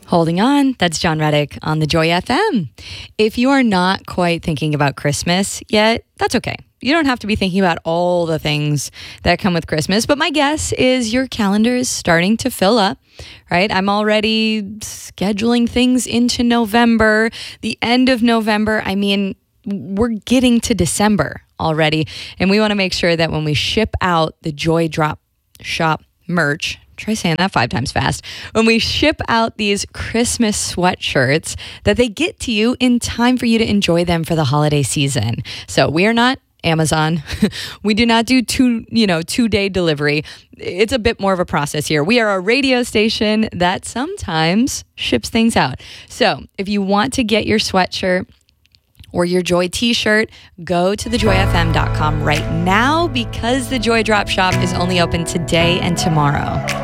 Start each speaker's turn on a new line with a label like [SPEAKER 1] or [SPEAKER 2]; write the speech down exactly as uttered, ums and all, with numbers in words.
[SPEAKER 1] Holding on, that's John Reddick on the Joy F M. If you are not quite thinking about Christmas yet, that's okay. You don't have to be thinking about all the things that come with Christmas, but my guess is your calendar is starting to fill up, right? I'm already scheduling things into November, the end of November. I mean, we're getting to December already, and we want to make sure that when we ship out the Joy Drop Shop merch, try saying that five times fast, when we ship out these Christmas sweatshirts, that they get to you in time for you to enjoy them for the holiday season. So we are not Amazon. We do not do two, you know, two day delivery. It's a bit more of a process here. We are a radio station that sometimes ships things out. So if you want to get your sweatshirt or your Joy t-shirt, go to the joy f m dot com right now because the Joy Drop Shop is only open today and tomorrow.